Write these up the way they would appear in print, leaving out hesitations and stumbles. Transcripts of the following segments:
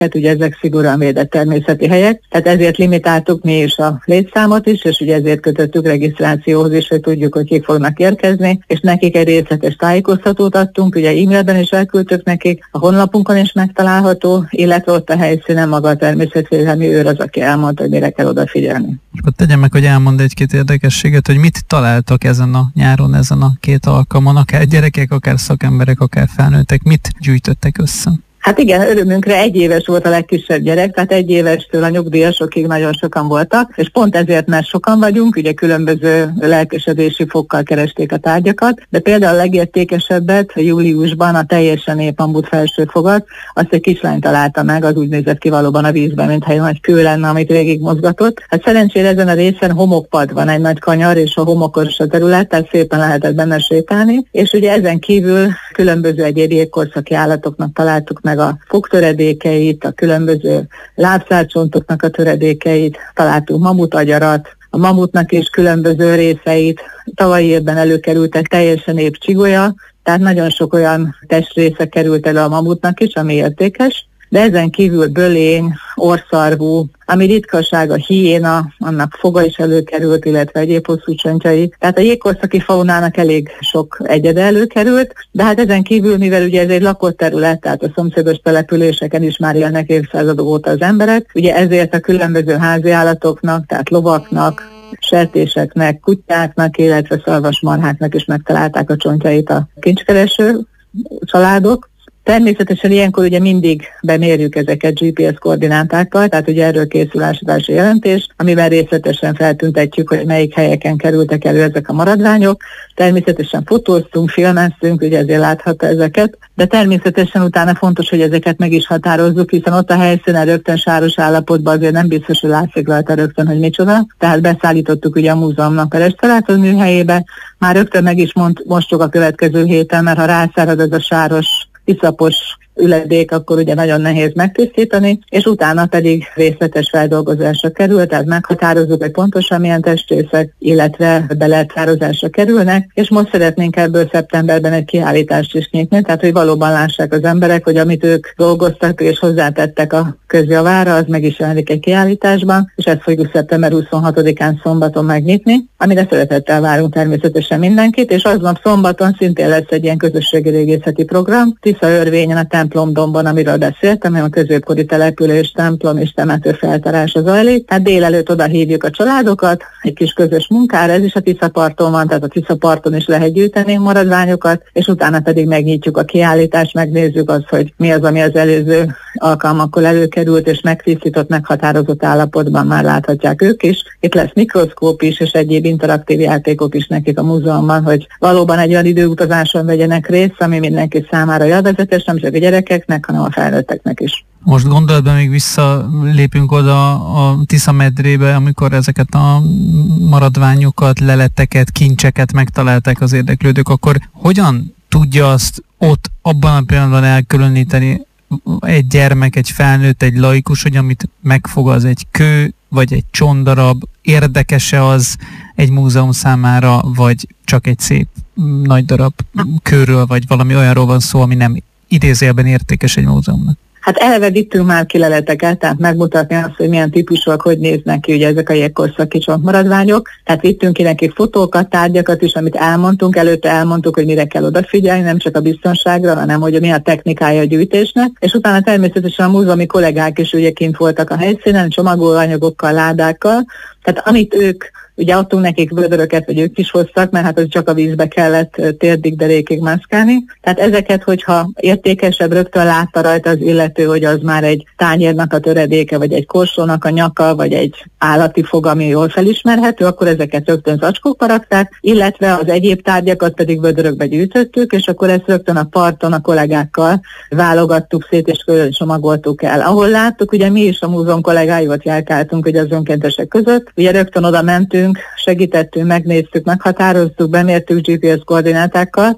ugye ezek szigorúan védett természeti helyek, tehát ezért limitáltuk mi is a létszámot is, és ugye ezért kötöttük regisztrációhoz is, hogy tudjuk, hogy kik fognak érkezni, és nekik egy részletes tájékoztatót adtunk, ugye e-mailben is elküldtük nekik, a honlapunkon is megtalálható, illetve ott a helyszínen maga a természetvédelmi őr az, aki elmondta, hogy mire kell odafigyelni. Akkor tegyem meg, hogy elmond egy-két érdekességet, hogy mit találtak ezen a nyáron, ezen a két alkalmon, akár gyerekek, akár szakemberek, akár felnőttek, mit gyűjtöttek össze? Hát igen, örömünkre 1 éves volt a legkisebb gyerek, tehát 1 évestől a nyugdíjasokig nagyon sokan voltak, és pont ezért, mert sokan vagyunk, ugye különböző lelkesedési fokkal keresték a tárgyakat, de például a legértékesebbet júliusban a teljesen épambut felsőfogat, azt egy kislány találta meg, az úgy nézett ki valóban a vízben, mintha egy nagy kő lenne, amit végig mozgatott. Hát szerencsére ezen a részen homokpad van, egy nagy kanyar, és a homokos a terület, tehát szépen lehetett benne sétálni, és ugye ezen kívül különböző egyéb jégkorszaki állatoknak találtuk meg a fogtöredékeit, a különböző lábszárcsontoknak a töredékeit, találtunk mamutagyarat, a mamutnak is különböző részeit, tavalyi évben előkerültek teljesen épp csigolya, tehát nagyon sok olyan testrésze került elő a mamutnak is, ami értékes, de ezen kívül bölény, orrszarvú, ami ritkaság, a hiéna, annak foga is előkerült, illetve egyéb hosszú csontjai. Tehát a jégkorszaki faunának elég sok egyede előkerült, de hát ezen kívül, mivel ugye ez egy lakott terület, tehát a szomszédos településeken is már élnek évszázadok óta az emberek, ugye ezért a különböző háziállatoknak, tehát lovaknak, sertéseknek, kutyáknak, illetve szarvasmarháknak is megtalálták a csontjait a kincskereső családok. Természetesen ilyenkor ugye mindig bemérjük ezeket GPS koordinátákkal, tehát ugye erről készül ásatási jelentés, amiben részletesen feltüntetjük, hogy melyik helyeken kerültek elő ezek a maradványok. Természetesen fotóztunk, filmeztünk, ugye ezért láthatta ezeket, de természetesen utána fontos, hogy ezeket meg is határozzuk, hiszen ott a helyszínen rögtön sáros állapotban azért nem biztos, hogy látszik rajta rögtön, hogy micsoda. Tehát beszállítottuk ugye a múzeumnak a restaurátor műhelyébe, már rögtön meg is mostuk a következő héten, mert ha rászárad ez a sáros, iszapos üledék, akkor ugye nagyon nehéz megtisztítani, és utána pedig részletes feldolgozásra kerül, tehát meghatározzuk, hogy pontosan milyen testrészek, illetve beletározásra kerülnek, és most szeretnénk ebből szeptemberben egy kiállítást is nyitni, tehát hogy valóban lássák az emberek, hogy amit ők dolgoztak és hozzátettek a közjavára, az meg is jelenik egy kiállításban, és ezt fogjuk szeptember 26-án szombaton megnyitni, amire szeretettel várunk természetesen mindenkit, és aznap szombaton szintén lesz egy ilyen közösségi régészeti program, Tiszaörvényen a templomdomban, amiről beszéltem, a középkori település, templom és temető feltárása zajlik. Tehát délelőtt oda hívjuk a családokat, egy kis közös munkára, ez is a Tiszaparton van, tehát a Tiszaparton is lehet gyűjteni maradványokat, és utána pedig megnyitjuk a kiállítást, megnézzük azt, hogy mi az, ami az előző alkalmakkor előkerült, és megtisztított, meghatározott állapotban már láthatják ők is. Itt lesz mikroszkóp is, és egyéb interaktív játékok is nekik a múzeumban, hogy valóban egy olyan időutazáson vegyenek részt, ami mindenki számára élvezetes, nem csak a gyerekeknek, hanem a felnőtteknek is. Most gondolatban még visszalépünk oda a Tisza medrébe, amikor ezeket a maradványokat, leleteket, kincseket megtalálták az érdeklődők, akkor hogyan tudja azt ott abban a pillanatban elkülöníteni egy gyermek, egy felnőtt, egy laikus, hogy amit megfog, az egy kő, vagy egy csontdarab, érdekes-e az egy múzeum számára, vagy csak egy szép nagy darab kőről, vagy valami olyanról van szó, ami nem idézőjelben értékes egy múzeumnak? Hát eleve vittünk már ki leleteket, tehát megmutatni azt, hogy milyen típusúak, hogy néznek ki ugye ezek a jégkorszaki csontmaradványok. Tehát vittünk ki nekik fotókat, tárgyakat is, amit elmondtunk, előtte elmondtuk, hogy mire kell odafigyelni, nem csak a biztonságra, hanem hogy mi a technikája a gyűjtésnek. És utána természetesen a múzeumi kollégák is ugye kint voltak a helyszínen, csomagolóanyagokkal, ládákkal. Tehát amit ők, ugye adtunk nekik vödöröket, vagy ők is hoztak, mert hát az csak a vízbe kellett térdig, derékig mászkálni. Tehát ezeket, hogyha értékesebb, rögtön látta rajta az illető, hogy az már egy tányérnak a töredéke, vagy egy korsónak a nyaka, vagy egy állati fog, ami jól felismerhető, akkor ezeket rögtön zacskókba rakták, illetve az egyéb tárgyakat pedig vödörökbe gyűjtöttük, és akkor ezt rögtön a parton a kollégákkal válogattuk szét, és csomagoltuk el. Ahol láttuk, ugye mi is a múzeum kollégáival járkáltunk ugye az önkéntesek között, ugye rögtön oda mentünk, segítettünk, megnéztük, meghatároztuk, bemértük GPS koordinátákkal,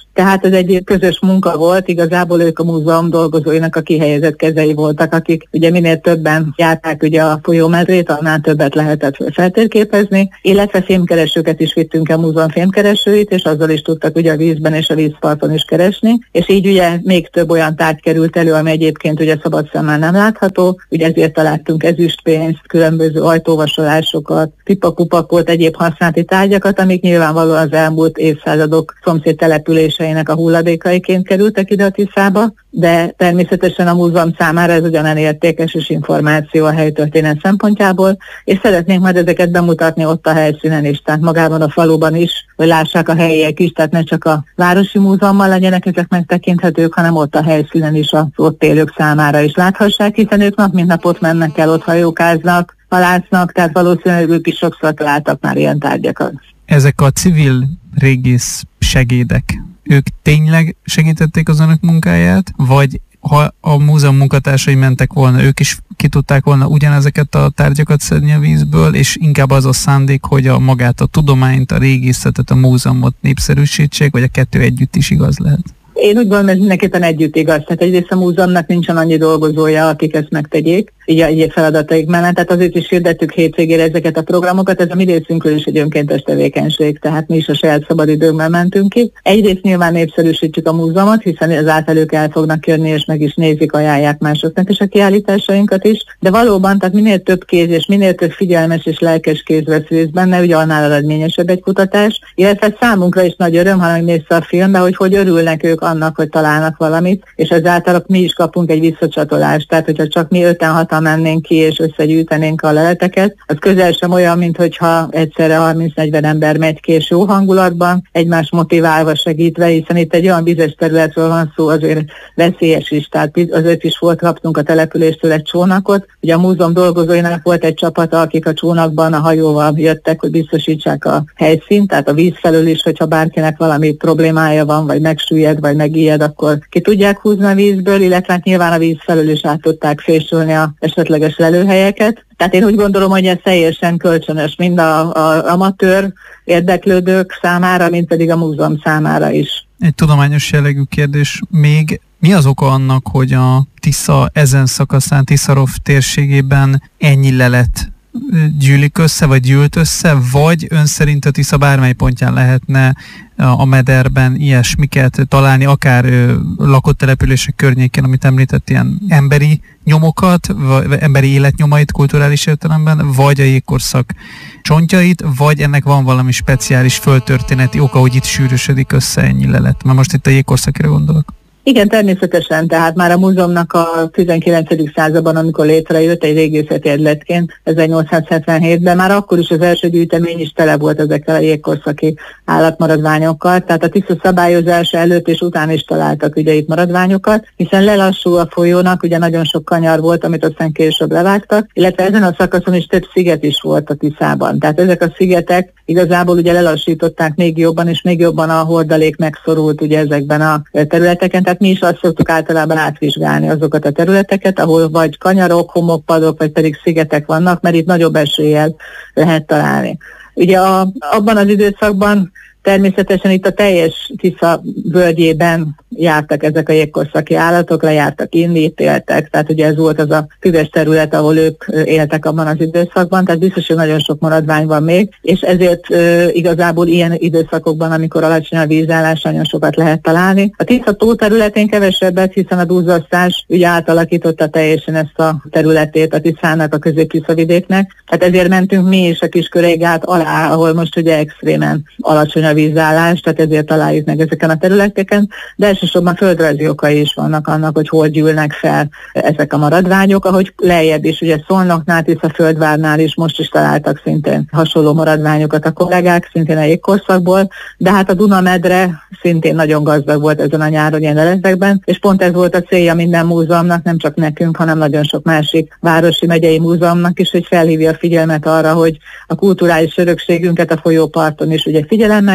Tehát ez egy közös munka volt, igazából ők a múzeum dolgozóinak a kihelyezett kezei voltak, akik ugye minél többen járták ugye a folyómedrét, annál többet lehetett feltérképezni, illetve fémkeresőket is vittünk a múzeum fémkeresőit, és azzal is tudtak ugye a vízben és a vízparton is keresni, és így ugye még több olyan tárgy került elő, ami egyébként ugye szabad szemmel nem látható, ugye ezért találtunk ezüstpénzt, különböző ajtóvasolásokat, pipakupakot, egyéb használati tárgyakat, amik nyilvánvalóan az elmúlt évszázadok szomszéd településeinek a hulladékaiként kerültek ide a Tiszába, de természetesen a múzeum számára ez ugyanen értékes és információ a helytörténet szempontjából, és szeretnénk majd ezeket bemutatni ott a helyszínen is, tehát magában a faluban is, hogy lássák a helyiek is, tehát ne csak a városi múzeummal legyenek ezek megtekinthetők, hanem ott a helyszínen is az ott élők számára is láthassák, hiszen ők nap mint nap ott mennek el, ott hajókáznak, halásznak, tehát valószínűleg ők is sokszor találtak már ilyen tárgyakat. Ezek a civil régész segédek, ők tényleg segítették az önök munkáját, vagy ha a múzeum munkatársai mentek volna, ők is ki tudták volna ugyanezeket a tárgyakat szedni a vízből, és inkább az a szándék, hogy magát a tudományt, a régészetet, a múzeumot népszerűsítsék, vagy a kettő együtt is igaz lehet? Én úgy gondolom, ez mindenképpen együtt igaz. Tehát egyrészt a múzeumnak nincsen annyi dolgozója, akik ezt megtegyék, így egyéb feladataik mellett. Tehát azért is hirdettük hétvégére ezeket a programokat, ez a mi részünkről is egy önkéntes tevékenység, tehát mi is a saját szabadidőnkben mentünk ki. Egyrészt nyilván népszerűsítjük a múzeumot, hiszen ezáltal ők el fognak jönni, és meg is nézik, ajánlják másoknak is a kiállításainkat is. De valóban, tehát minél több kéz és minél több figyelmes és lelkes kéz vesz részt benne, ugye annál eredményesebb egy kutatás, illetve számunkra is nagy öröm, ha megnézze a filmbe, hogy örülnek ők annak, hogy találnak valamit, és ezáltal mi is kapunk egy visszacsatolást. Tehát, hogyha csak mi 5-6-an mennénk ki és összegyűjtenénk a leleteket, az közel sem olyan, mint hogyha egyszerre 30-40 ember megy ki, és jó hangulatban, egymás motiválva, segítve, hiszen itt egy olyan vizes területről van szó, azért veszélyes is. Tehát azért is kaptunk a településtől egy csónakot. Ugye a múzeum dolgozóinak volt egy csapata, akik a csónakban a hajóval jöttek, hogy biztosítsák a helyszínt, tehát a víz felől is, hogyha bárkinek valami problémája van, vagy megsüllyed, vagy megijed, akkor ki tudják húzni a vízből, illetve nyilván a víz felől is át tudták fésülni a esetleges lelőhelyeket. Tehát én úgy gondolom, hogy ez teljesen kölcsönös, mind a amatőr érdeklődők számára, mind pedig a múzeum számára is. Egy tudományos jellegű kérdés még. Mi az oka annak, hogy a Tisza ezen szakaszán, Tiszarov térségében ennyi lelet gyűlik össze, vagy gyűlt össze, vagy ön szerint a Tisza bármely pontján lehetne a mederben ilyesmiket találni, akár lakott települések környékén, amit említett, ilyen emberi nyomokat, vagy emberi életnyomait kulturális értelemben, vagy a jégkorszak csontjait, vagy ennek van valami speciális földtörténeti oka, hogy itt sűrűsödik össze ennyi lelet. Mert most itt a jégkorszakra gondolok. Igen, természetesen, tehát már a múzeumnak a 19. században, amikor létrejött egy régészeti egyletként 1877-ben, már akkor is az első gyűjtemény is tele volt ezekkel a jégkorszaki állatmaradványokkal, tehát a Tisza szabályozása előtt és után is találtak ugye itt maradványokat, hiszen lelassul a folyónak, ugye nagyon sok kanyar volt, amit aztán később levágtak, illetve ezen a szakaszon is több sziget is volt a Tiszában. Tehát ezek a szigetek igazából ugye lelassították még jobban, és még jobban a hordalék megszorult ugye ezekben a területeken. Tehát mi is azt szoktuk általában átvizsgálni azokat a területeket, ahol vagy kanyarok, homokpadok, vagy pedig szigetek vannak, mert itt nagyobb eséllyel lehet találni. Ugye abban az időszakban természetesen itt a teljes Tisza völgyében jártak ezek a jégkorszaki állatok, lejártak inni, itt éltek, tehát ugye ez volt az a füves terület, ahol ők éltek abban az időszakban, tehát biztos, hogy nagyon sok maradvány van még, és ezért igazából ilyen időszakokban, amikor alacsony a vízállás, nagyon sokat lehet találni. A Tisza tó területén kevesebbet, hiszen a duzzasztás ugye átalakította teljesen ezt a területét a Tiszának, a Közép-Tiszavidéknek, tehát ezért mentünk mi is a Kiskörégát alá, ahol most ugye extrémen alacsony a vízállás, tehát ezért találjuk meg ezeken a területeken, de elsősorban földrajzi okai is vannak annak, hogy hol gyűlnek fel ezek a maradványok, ahogy lejjebb is, ugye Szolnoknál, Tiszaföldvárnál is most is találtak szintén hasonló maradványokat a kollégák, szintén a jégkorszakból, de hát a Duna-medre szintén nagyon gazdag volt ezen a nyáron ilyen leletekben, és pont ez volt a célja minden múzeumnak, nem csak nekünk, hanem nagyon sok másik városi megyei múzeumnak is, hogy felhívja a figyelmet arra, hogy a kulturális örökségünket a folyóparton is ugye figyelemmel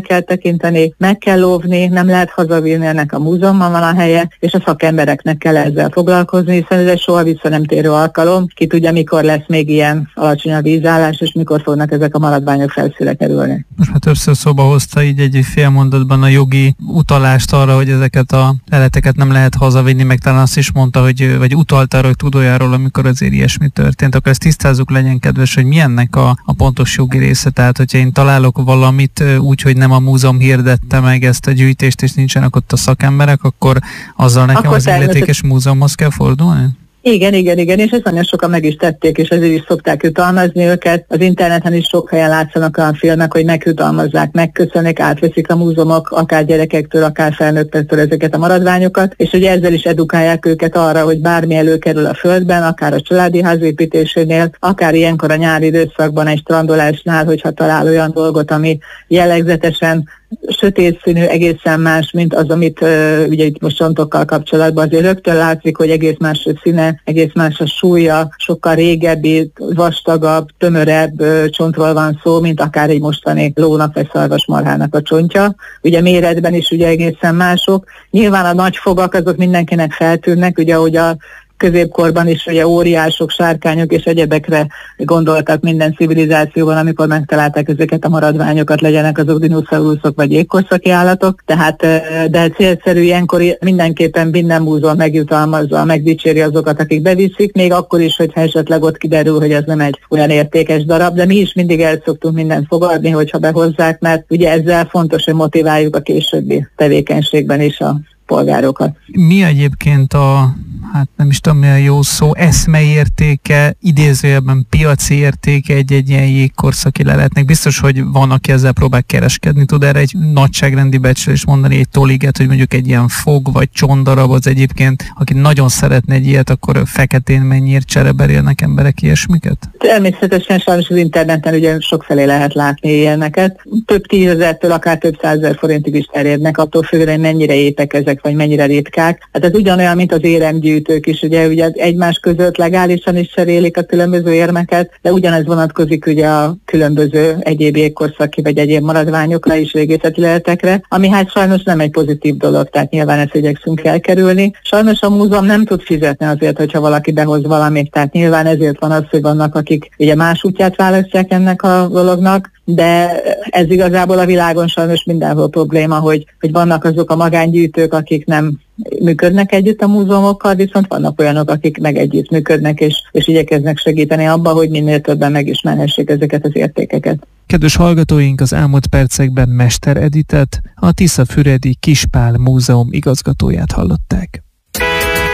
el kell tekinteni, meg kell óvni, nem lehet hazavinni, ennek a múzeumban van a helye, és a szakembereknek kell ezzel foglalkozni, hiszen ez egy soha vissza nem térő alkalom. Ki tudja, mikor lesz még ilyen alacsony a vízállás, és mikor fognak ezek a maradványok felszínre kerülni. Most már többször szóba hozta így egy fél mondatban a jogi utalást arra, hogy ezeket a leleteket nem lehet hazavinni, meg talán azt is mondta, hogy vagy utalt arra, hogy tud olyanról, amikor azért ilyesmi történt. Akkor ezt tisztázzuk, legyen kedves, hogy mi ennek a pontos jogi része. Tehát, hogyha én találok valamit úgy, hogy nem a múzeum hirdette meg ezt a gyűjtést, és nincsenek ott a szakemberek, akkor azzal nekem akkor az illetékes múzeumhoz kell fordulni? Igen, és ezt nagyon sokan meg is tették, és ezért is szokták jutalmazni őket. Az interneten is sok helyen látszanak olyan filmek, hogy megjutalmazzák, megköszönik, átveszik a múzeumok, akár gyerekektől, akár felnőttektől ezeket a maradványokat, és ugye ezzel is edukálják őket arra, hogy bármi előkerül a földben, akár a családi ház építésénél, akár ilyenkor a nyári időszakban egy strandolásnál, hogyha talál olyan dolgot, ami jellegzetesen sötét színű, egészen más, mint az, amit ugye itt most csontokkal kapcsolatban azért rögtön látszik, hogy egész más a színe, egész más a súlya, sokkal régebbi, vastagabb, tömörebb csontról van szó, mint akár egy mostani lónak vagy szarvasmarhának a csontja. Ugye méretben is ugye egészen mások. Nyilván a nagy fogak azok mindenkinek feltűnnek, ugye ahogy a középkorban is ugye óriások, sárkányok és egyebekre gondoltak minden civilizációban, amikor megtalálták ezeket a maradványokat, legyenek azok dinoszauruszok vagy jégkorszaki állatok. Tehát, de célszerű ilyenkor mindenképpen minden múzeum megjutalmazza, megdicséri azokat, akik beviszik, még akkor is, hogyha esetleg ott kiderül, hogy ez nem egy olyan értékes darab, de mi is mindig el szoktunk mindent fogadni, hogyha behozzák, mert ugye ezzel fontos, hogy motiváljuk a későbbi tevékenységben is a polgárokat. Mi egyébként hát nem is tudom, mi a jó szó, eszmeértéke, idézőjelben piaci értéke egy ilyen jégkorszaki leletnek? Biztos, hogy van, aki ezzel próbál kereskedni. Tud erre egy nagyságrendi becslést mondani, egy toliget, hogy mondjuk egy ilyen fog vagy csontdarab az egyébként, aki nagyon szeretne egy ilyet, akkor feketén mennyiért csereberélnek emberek ilyesmiket? Természetesen sajnos az interneten ugye sokfelé lehet látni ilyeneket. Több 10 000-től akár több 100 000 forintig is terjednek, attól függően, hogy mennyire épek ezek, vagy mennyire ritkák. Hát ez ugyanolyan, mint az éremgyűjtők is, ugye egymás között legálisan is cserélik a különböző érmeket, de ugyanez vonatkozik ugye a különböző egyéb jégkorszaki vagy egyéb maradványokra is, régészeti leletekre, ami hát sajnos nem egy pozitív dolog, tehát nyilván ezt igyekszünk elkerülni. Sajnos a múzeum nem tud fizetni azért, hogyha valaki behoz valamit, tehát nyilván ezért van az, hogy vannak, akik ugye más útját választják ennek a dolognak, de ez igazából a világon sajnos mindenhol probléma, hogy vannak azok a magángyűjtők, akik nem működnek együtt a múzeumokkal, viszont vannak olyanok, akik meg együtt működnek, és igyekeznek segíteni abba, hogy minél többen megismerhessék ezeket az értékeket. Kedves hallgatóink, az elmúlt percekben Mester Editet, a Tiszafüredi Kispál Múzeum igazgatóját hallották.